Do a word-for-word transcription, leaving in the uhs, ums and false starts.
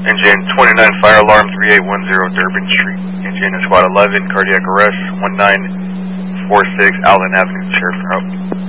Engine twenty-nine, fire alarm three eight one zero Durbin Street. Engine squad eleven, cardiac arrest one nine four six Allen Avenue, Sheriff Road.